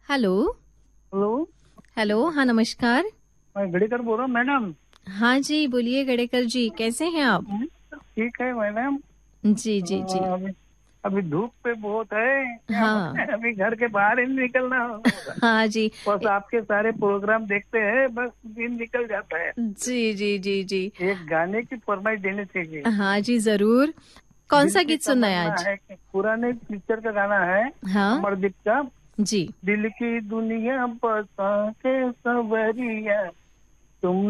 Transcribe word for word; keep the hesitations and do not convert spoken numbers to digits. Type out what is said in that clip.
Hello. Hello. Hello, हाँ नमस्कार। मैं गड़ेकर बोल रहा हूँ मैडम। हाँ जी, बोलिए गड़ेकर जी, कैसे हैं आप? ठीक है मैडम। जी जी जी। अभी अभी धूप पे बहुत है, क्या हाँ बताएं, अभी घर के बाहर ही नहीं निकलना होगा। हाँ जी। बस आपके सारे प्रोग्राम देखते हैं, बस दिन निकल जाता है। जी जी जी जी। एक गाने की फरमाइश देनी चाहिए। हाँ जी, जरूर। कौन दिल सा की गीत सुनना है तमन्ना आज? है कि पुराने पिक्चर का गाना है, हाँ अमरदीप का। जी। दिल की दुनिया बसा के सवरिया तुम